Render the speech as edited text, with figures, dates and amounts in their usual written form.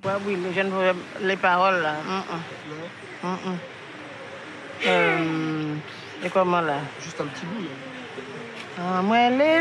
Oui, je ne veux les paroles là. Et comment là? Juste un petit bout, là. Ah, moi, les